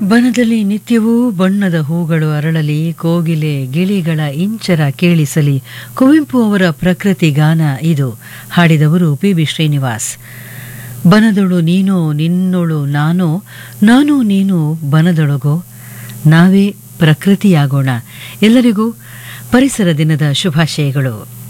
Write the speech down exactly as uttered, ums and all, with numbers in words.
ಬನದಲ್ಲಿ ನಿತ್ಯವೂ ಬಣ್ಣದ ಹೂಗಳು ಅರಳಲಿ, ಕೋಗಿಲೆ ಗಿಳಿಗಳ ಇಂಚರ ಕೇಳಿಸಲಿ. ಕುವೆಂಪು ಅವರ ಪ್ರಕೃತಿ ಗಾನ ಇದು. ಹಾಡಿದವರು ಪಿ ಬಿ ಶ್ರೀನಿವಾಸ್. ಬನದೊಳು ನೀನೋ ನಿನ್ನೊಳು ನಾನೋ, ನಾನು ನೀನು ಬನದೊಳಗೋ, ನಾವೇ ಪ್ರಕೃತಿಯಾಗೋಣ. ಎಲ್ಲರಿಗೂ ಪರಿಸರ ದಿನದ ಶುಭಾಶಯಗಳು.